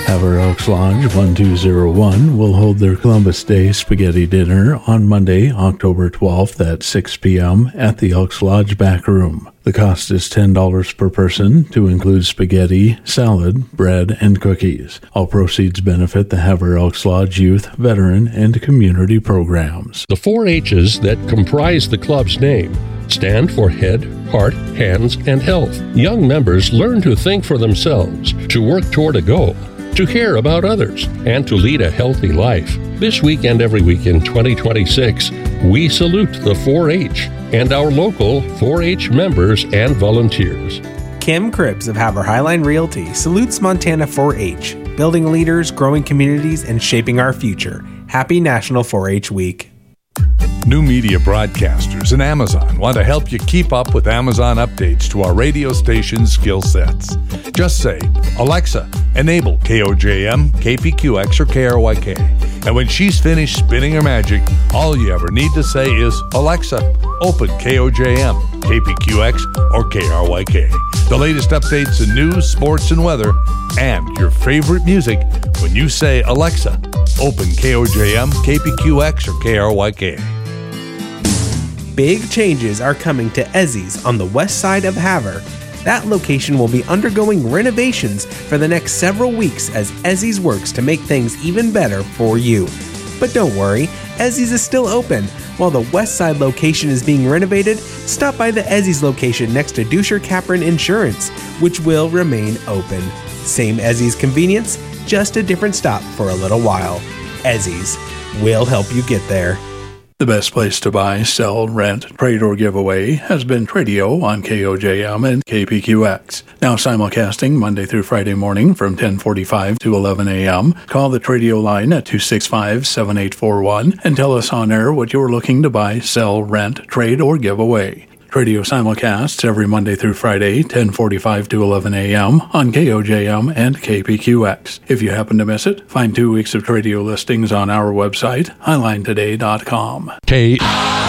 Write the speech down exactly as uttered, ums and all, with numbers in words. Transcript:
Havre Elks Lodge one two zero one will hold their Columbus Day Spaghetti Dinner on Monday, October twelfth at six p.m. at the Elks Lodge back room. The cost is ten dollars per person to include spaghetti, salad, bread, and cookies. All proceeds benefit the Havre Elks Lodge Youth, Veteran, and Community programs. The four H's that comprise the club's name stand for head, heart, hands, and health. Young members learn to think for themselves, to work toward a goal, to care about others, and to lead a healthy life. This week and every week in twenty twenty-six, we salute the four H and our local four H members and volunteers. Kim Cribbs of Havre Highline Realty salutes Montana four H, building leaders, growing communities, and shaping our future. Happy National four H Week. New media broadcasters and Amazon want to help you keep up with Amazon updates to our radio station's skill sets. Just say, Alexa, enable K O J M, K P Q X, or K R Y K. And when she's finished spinning her magic, all you ever need to say is, Alexa, open K O J M, K P Q X, or K R Y K. The latest updates in news, sports, and weather, and your favorite music when you say, Alexa, open K O J M, K P Q X, or K R Y K. Big changes are coming to Ezzy's on the west side of Havre. That location will be undergoing renovations for the next several weeks as Ezzy's works to make things even better for you. But don't worry, Ezzy's is still open. While the west side location is being renovated, stop by the Ezzy's location next to Duscher Capron Insurance, which will remain open. Same Ezzy's convenience, just a different stop for a little while. Ezzy's, we'll help you get there. The best place to buy, sell, rent, trade, or give away has been Tradio on K O J M and K P Q X. Now simulcasting Monday through Friday morning from ten forty-five to eleven a.m. Call the Tradio line at two six five, seven eight four one and tell us on air what you're looking to buy, sell, rent, trade, or give away. Tradio simulcasts every Monday through Friday, ten forty-five to eleven a.m. on K O J M and K P Q X. If you happen to miss it, find two weeks of Tradio listings on our website, highline today dot com. K